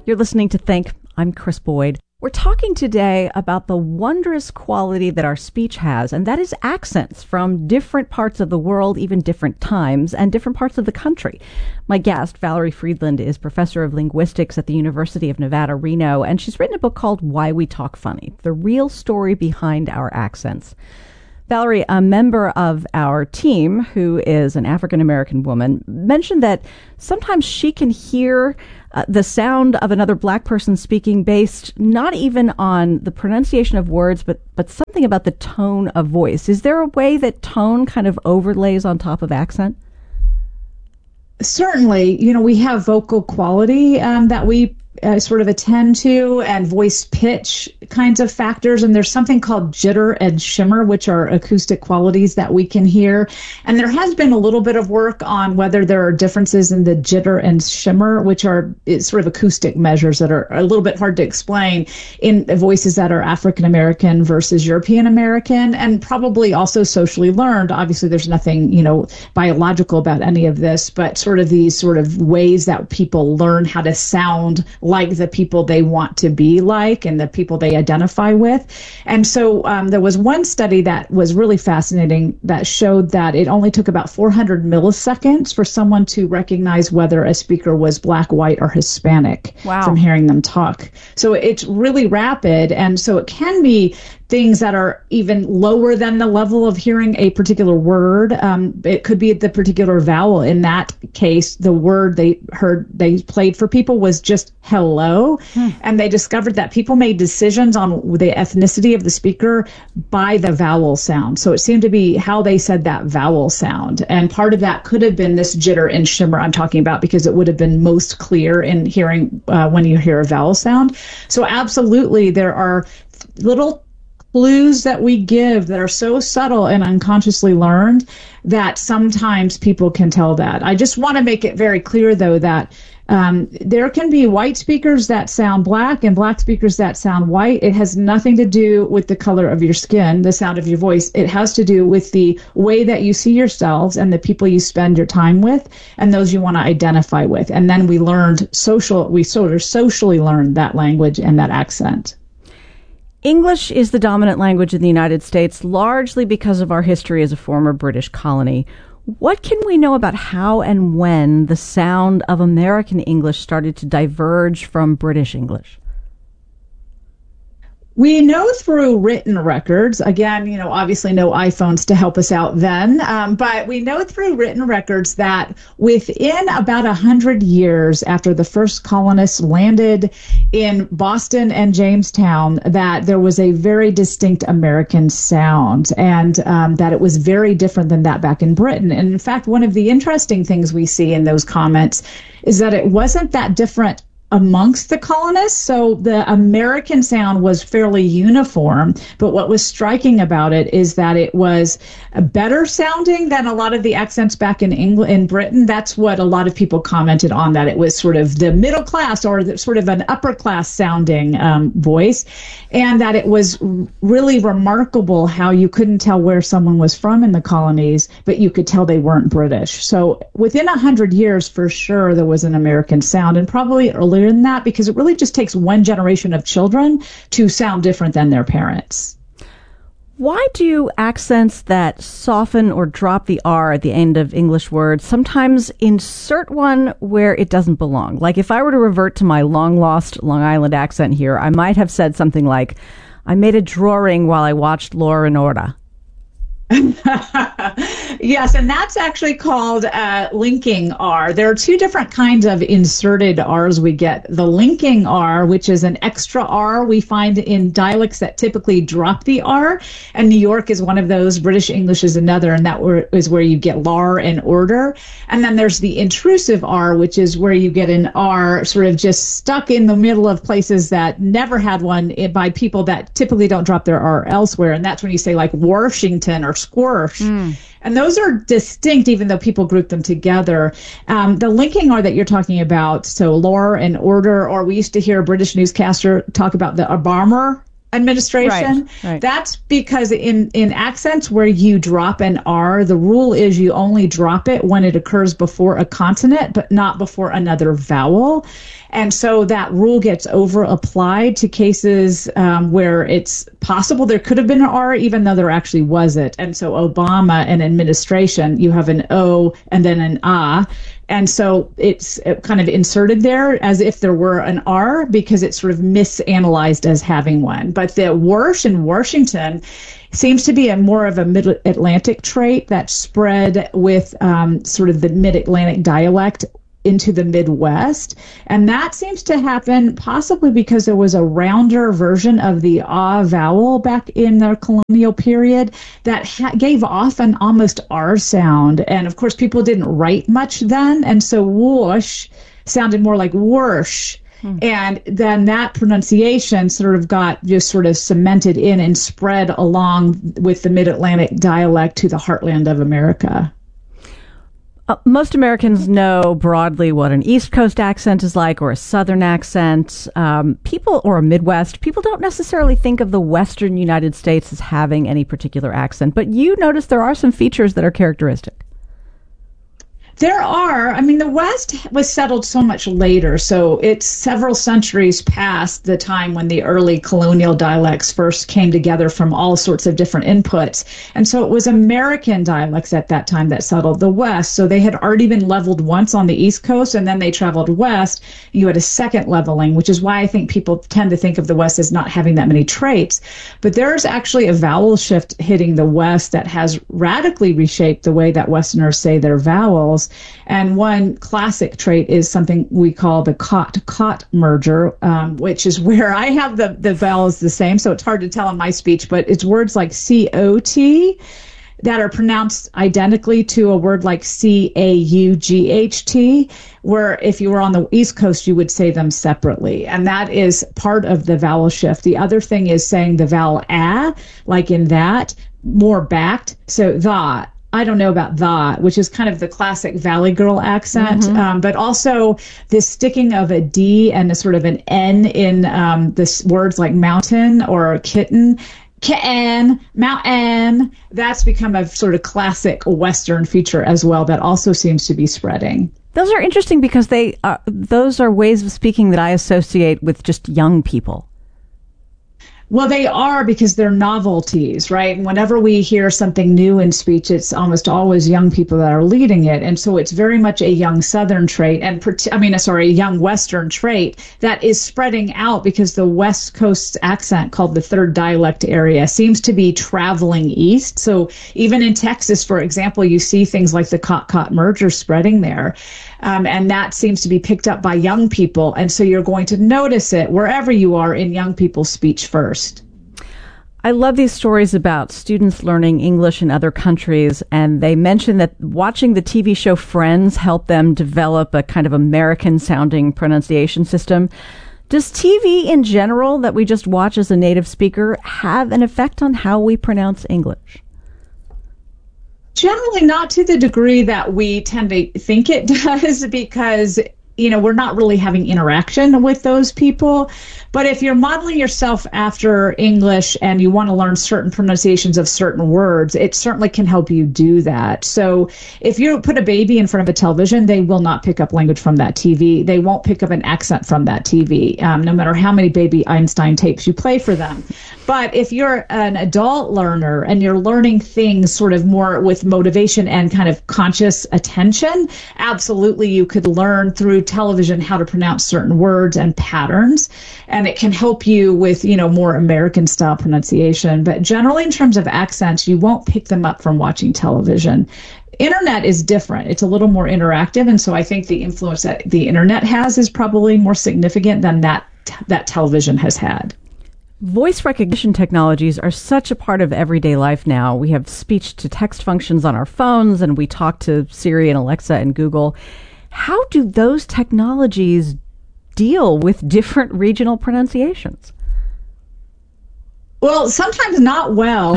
You're listening to Think. I'm Chris Boyd. We're talking today about the wondrous quality that our speech has, and that is accents from different parts of the world, even different times, and different parts of the country. My guest, Valerie Friedland, is professor of linguistics at the University of Nevada, Reno, and she's written a book called Why We Talk Funny, the real story behind our accents. Valerie, a member of our team, who is an African-American woman, mentioned that sometimes she can hear the sound of another black person speaking based not even on the pronunciation of words, but something about the tone of voice. Is there a way that tone kind of overlays on top of accent? Certainly. We have vocal quality that we sort of attend to, and voice pitch kinds of factors. And there's something called jitter and shimmer, which are acoustic qualities that we can hear. And there has been a little bit of work on whether there are differences in the jitter and shimmer, which are sort of acoustic measures that are a little bit hard to explain in voices that are African American versus European American, and probably also socially learned. Obviously, there's nothing, biological about any of this, but sort of these sort of ways that people learn how to sound like the people they want to be like and the people they identify with. And so there was one study that was really fascinating that showed that it only took about 400 milliseconds for someone to recognize whether a speaker was black, white, or Hispanic from hearing them talk. So it's really rapid. And so it can be things that are even lower than the level of hearing a particular word. It could be the particular vowel. In that case, the word they played for people was just hello. And they discovered that people made decisions on the ethnicity of the speaker by the vowel sound. So it seemed to be how they said that vowel sound. And part of that could have been this jitter and shimmer I'm talking about, because it would have been most clear in hearing when you hear a vowel sound. So absolutely, there are little clues that we give that are so subtle and unconsciously learned that sometimes people can tell that. I just want to make it very clear, though, that there can be white speakers that sound black and black speakers that sound white. It has nothing to do with the color of your skin, the sound of your voice. It has to do with the way that you see yourselves and the people you spend your time with and those you want to identify with. And then we sort of socially learned that language and that accent. English is the dominant language in the United States, largely because of our history as a former British colony. What can we know about how and when the sound of American English started to diverge from British English? We know through written records, again, obviously no iPhones to help us out then, but we know through written records that within about 100 years after the first colonists landed in Boston and Jamestown, that there was a very distinct American sound, and that it was very different than that back in Britain. And in fact, one of the interesting things we see in those comments is that it wasn't that different amongst the colonists. So the American sound was fairly uniform, but what was striking about it is that it was better sounding than a lot of the accents back in England, in Britain. That's what a lot of people commented on, that it was sort of the middle class or sort of an upper class sounding voice, and that it was really remarkable how you couldn't tell where someone was from in the colonies, but you could tell they weren't British. So within 100 years, for sure, there was an American sound, and probably earlier than that, because it really just takes one generation of children to sound different than their parents. Why do accents that soften or drop the R at the end of English words sometimes insert one where it doesn't belong? Like if I were to revert to my long-lost Long Island accent here, I might have said something like, I made a drawing while I watched Law and Order. Yes, and that's actually called linking R. There are two different kinds of inserted R's we get. The linking R, which is an extra R we find in dialects that typically drop the R, and New York is one of those, British English is another, and that is where you get law and order. And then there's the intrusive R, which is where you get an R sort of just stuck in the middle of places that never had one by people that typically don't drop their R elsewhere, and that's when you say like Washington or squirsh. And those are distinct, even though people group them together. The linking R that you're talking about, so law and order, or we used to hear a British newscaster talk about the Obama administration. Right. That's because in accents where you drop an R, the rule is you only drop it when it occurs before a consonant, but not before another vowel. And so that rule gets over applied to cases where it's possible there could have been an R, even though there actually wasn't. And so Obama and administration, you have an O and then an A. And so it's kind of inserted there as if there were an R because it's sort of misanalyzed as having one. But the Warsh in Washington seems to be a more of a Mid-Atlantic trait that spread with sort of the Mid-Atlantic dialect into the Midwest. And that seems to happen possibly because there was a rounder version of the ah vowel back in the colonial period that gave off an almost R sound. And of course, people didn't write much then. And so whoosh sounded more like whoosh. And then that pronunciation sort of got just sort of cemented in and spread along with the Mid-Atlantic dialect to the heartland of America. Most Americans know broadly what an East Coast accent is like or a Southern accent. People, or a Midwest, people don't necessarily think of the Western United States as having any particular accent, but you notice there are some features that are characteristic. There are. I mean, the West was settled so much later, so it's several centuries past the time when the early colonial dialects first came together from all sorts of different inputs. And so it was American dialects at that time that settled the West. So they had already been leveled once on the East Coast, and then they traveled west. You had a second leveling, which is why I think people tend to think of the West as not having that many traits. But there's actually a vowel shift hitting the West that has radically reshaped the way that Westerners say their vowels. And one classic trait is something we call the cot-cot merger, which is where I have the vowels the same, so it's hard to tell in my speech, but it's words like C-O-T that are pronounced identically to a word like C-A-U-G-H-T, where if you were on the East Coast, you would say them separately. And that is part of the vowel shift. The other thing is saying the vowel A, like in that, more backed. So the. I don't know about that, which is kind of the classic Valley Girl accent, but also this sticking of a D and a sort of an N in this words like mountain or kitten. Kitten, mountain. That's become a sort of classic Western feature as well that also seems to be spreading. Those are interesting because those are ways of speaking that I associate with just young people. Well, they are because they're novelties, right? And whenever we hear something new in speech, it's almost always young people that are leading it. And so it's very much a young Southern trait a young Western trait that is spreading out because the West Coast accent called the third dialect area seems to be traveling east. So even in Texas, for example, you see things like the cot-cot merger spreading there. And that seems to be picked up by young people. And so you're going to notice it wherever you are in young people's speech first. I love these stories about students learning English in other countries. And they mention that watching the TV show Friends helped them develop a kind of American-sounding pronunciation system. Does TV in general that we just watch as a native speaker have an effect on how we pronounce English? Generally not to the degree that we tend to think it does because, we're not really having interaction with those people. But if you're modeling yourself after English and you want to learn certain pronunciations of certain words, it certainly can help you do that. So if you put a baby in front of a television, they will not pick up language from that TV. They won't pick up an accent from that TV, no matter how many Baby Einstein tapes you play for them. But if you're an adult learner and you're learning things sort of more with motivation and kind of conscious attention, absolutely you could learn through television how to pronounce certain words and patterns. And it can help you with, more American style pronunciation. But generally in terms of accents, you won't pick them up from watching television. Internet is different. It's a little more interactive. And so I think the influence that the internet has is probably more significant than that television has had. Voice recognition technologies are such a part of everyday life now. We have speech-to-text functions on our phones, and we talk to Siri and Alexa and Google. How do those technologies deal with different regional pronunciations? Well, sometimes not well.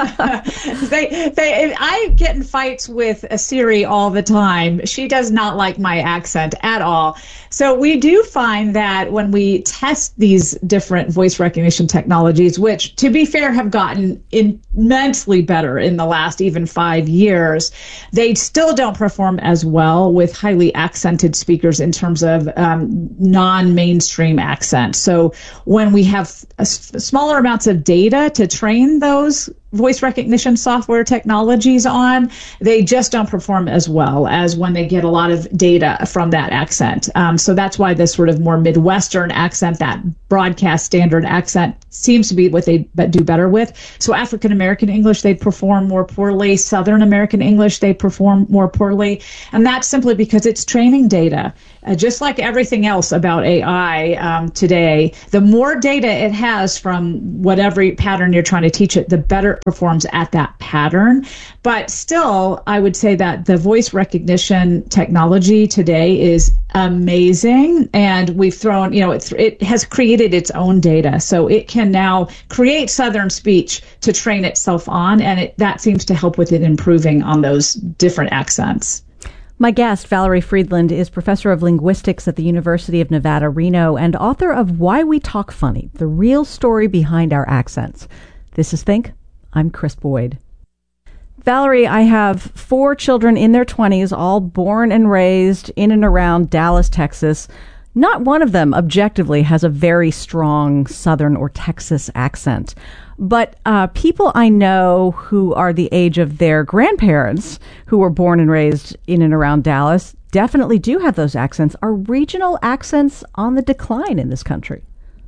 I get in fights with Siri all the time. She does not like my accent at all. So we do find that when we test these different voice recognition technologies, which, to be fair, have gotten immensely better in the last even 5 years, they still don't perform as well with highly accented speakers in terms of non-mainstream accent. So when we have smaller amounts of data to train those voice recognition software technologies on, they just don't perform as well as when they get a lot of data from that accent. So that's why this sort of more Midwestern accent, that broadcast standard accent, seems to be what they do better with. So African American English, they perform more poorly. Southern American English, they perform more poorly. And that's simply because it's training data. Just like everything else about AI today, the more data it has from whatever pattern you're trying to teach it, the better it performs at that pattern. But still, I would say that the voice recognition technology today is amazing. And we've thrown, it has created its own data. So it can now create Southern speech to train itself on. And that seems to help with it improving on those different accents. My guest, Valerie Friedland, is professor of linguistics at the University of Nevada, Reno, and author of Why We Talk Funny, the real story behind our accents. This is Think. I'm Chris Boyd. Valerie, I have 4 children in their 20s, all born and raised in and around Dallas, Texas. Not one of them, objectively, has a very strong Southern or Texas accent. But people I know who are the age of their grandparents, who were born and raised in and around Dallas, definitely do have those accents. Are regional accents on the decline in this country?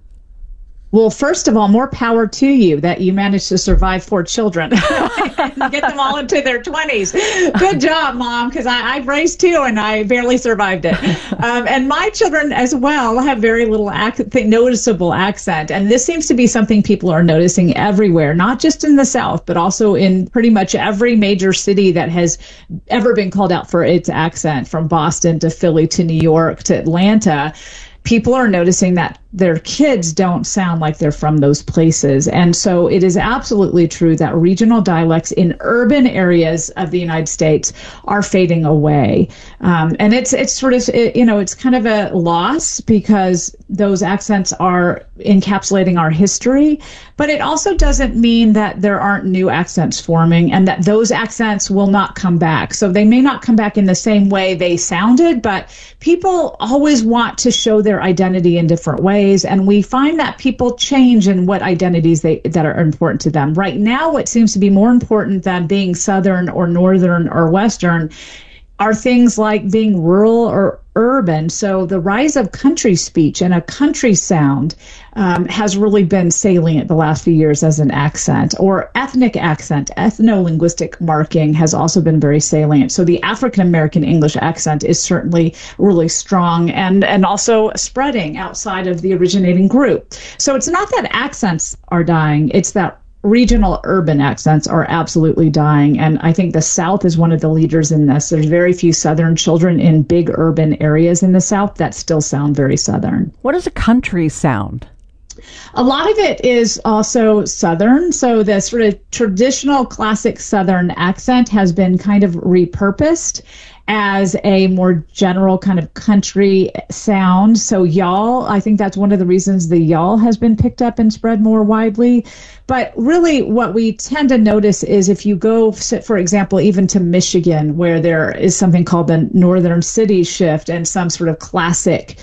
Well, first of all, more power to you that you managed to survive 4 children and get them all into their 20s. Good job, Mom, because I've raised 2 and I barely survived it. And my children as well have very little noticeable accent. And this seems to be something people are noticing everywhere, not just in the South, but also in pretty much every major city that has ever been called out for its accent, from Boston to Philly to New York to Atlanta. People are noticing that their kids don't sound like they're from those places. And so it is absolutely true that regional dialects in urban areas of the United States are fading away. And it's sort of, it's kind of a loss because those accents are encapsulating our history, but it also doesn't mean that there aren't new accents forming and that those accents will not come back. So they may not come back in the same way they sounded, but people always want to show their identity in different ways. And we find that people change in what identities that are important to them. Right now, what seems to be more important than being Southern or Northern or Western are things like being rural or urban. So the rise of country speech and a country sound has really been salient the last few years as an accent, or ethnic accent. Ethno-linguistic marking has also been very salient. So the African American English accent is certainly really strong and also spreading outside of the originating group. So it's not that accents are dying, it's that regional urban accents are absolutely dying. And I think the South is one of the leaders in this. There's very few Southern children in big urban areas in the South that still sound very Southern. What does a country sound? A lot of it is also Southern. So the sort of traditional classic Southern accent has been kind of repurposed as a more general kind of country sound. So y'all, I think that's one of the reasons the y'all has been picked up and spread more widely. But really what we tend to notice is if you go, for example, even to Michigan, where there is something called the Northern City Shift and some sort of classic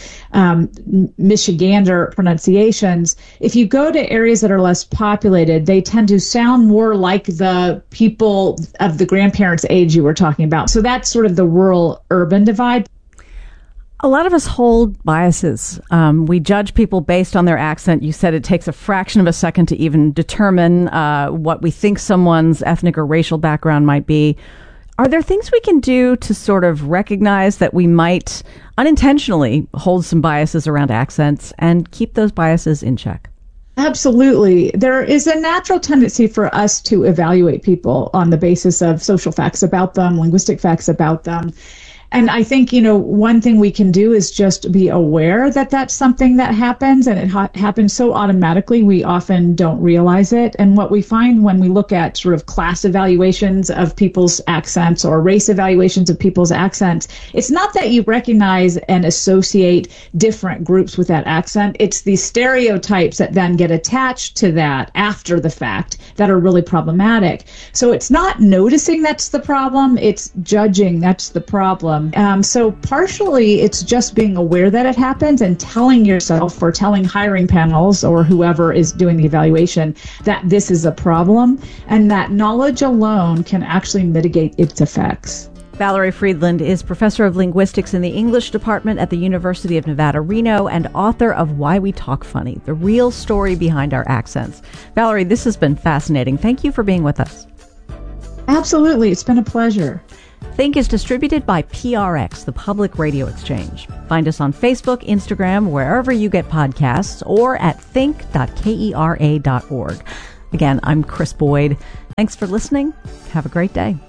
Michigander pronunciations, if you go to areas that are less populated, they tend to sound more like the people of the grandparents' age you were talking about. So that's sort of the rural-urban divide. A lot of us hold biases. We judge people based on their accent. You said it takes a fraction of a second to even determine what we think someone's ethnic or racial background might be. Are there things we can do to sort of recognize that we might unintentionally hold some biases around accents and keep those biases in check? Absolutely. There is a natural tendency for us to evaluate people on the basis of social facts about them, linguistic facts about them. And I think, one thing we can do is just be aware that that's something that happens, and it happens so automatically we often don't realize it. And what we find when we look at sort of class evaluations of people's accents or race evaluations of people's accents, it's not that you recognize and associate different groups with that accent. It's the stereotypes that then get attached to that after the fact that are really problematic. So it's not noticing that's the problem, it's judging that's the problem. So partially it's just being aware that it happens and telling yourself or telling hiring panels or whoever is doing the evaluation that this is a problem, and that knowledge alone can actually mitigate its effects. Valerie Friedland is professor of linguistics in the English department at the University of Nevada, Reno, and author of Why We Talk Funny, the real story behind our accents. Valerie, this has been fascinating. Thank you for being with us. Absolutely. It's been a pleasure. Think is distributed by PRX, the Public Radio Exchange. Find us on Facebook, Instagram, wherever you get podcasts, or at think.kera.org. Again, I'm Chris Boyd. Thanks for listening. Have a great day.